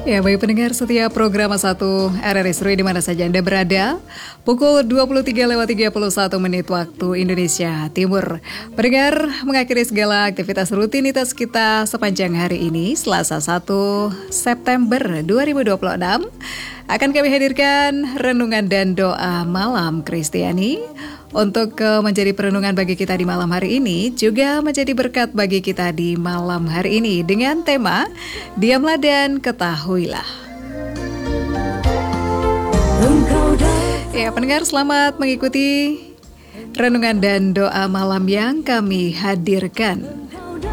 Ya, baik pendengar setia program satu RRI Seru di mana saja Anda berada. Pukul 23:31 waktu Indonesia Timur. Pendengar mengakhiri segala aktivitas rutinitas kita sepanjang hari ini, Selasa 1 September 2026. Akan kami hadirkan renungan dan doa malam Kristiani. Untuk menjadi perenungan bagi kita di malam hari ini, juga menjadi berkat bagi kita di malam hari ini dengan tema Diamlah dan Ketahuilah. Ya, pendengar selamat mengikuti renungan dan doa malam yang kami hadirkan.